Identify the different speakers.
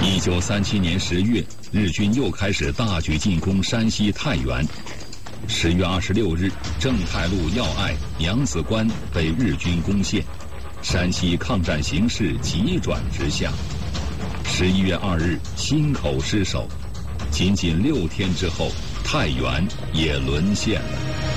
Speaker 1: 1937年10月，日军又开始大举进攻山西太原。10月26日，正太路要隘娘子关被日军攻陷，山西抗战形势急转直下。11月2日，忻口失守，仅仅6天之后，太原也沦陷了。